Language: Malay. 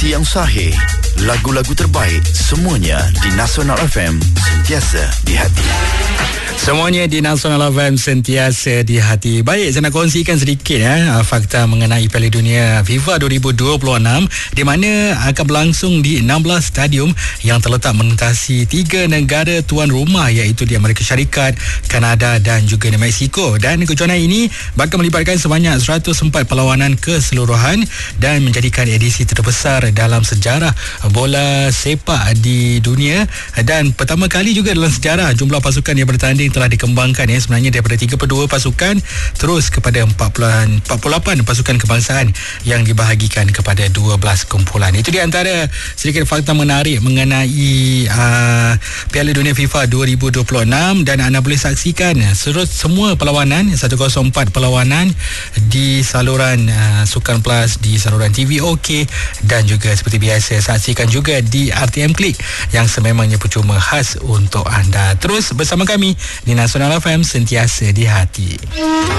Informasi yang sahih, lagu-lagu terbaik, semuanya di Nasional FM, sentiasa di hati. Semuanya di Nasional FM, sentiasa di hati. Baik, saya nak kongsikan sedikit fakta mengenai Piala Dunia FIFA 2026 di mana akan berlangsung di 16 stadium yang terletak mengentasi 3 negara tuan rumah, iaitu di Amerika Syarikat, Kanada dan juga di Mexico. Dan kejohanan ini bakal melibatkan sebanyak 104 perlawanan keseluruhan dan menjadikan edisi terbesar dalam sejarah bola sepak di dunia, dan pertama kali juga dalam sejarah jumlah pasukan yang bertanding telah dikembangkan sebenarnya daripada 32 pasukan terus kepada 48 pasukan kebangsaan yang dibahagikan kepada 12 kumpulan. Itu di antara sedikit fakta menarik mengenai Piala Dunia FIFA 2026, dan anda boleh saksikan semua perlawanan 104 perlawanan di saluran Sukan Plus, di saluran TV OK, dan juga seperti biasa saksikan juga di RTM Klik yang sememangnya percuma khas untuk anda. Terus bersama kami di Nasional FM, sentiasa di hati.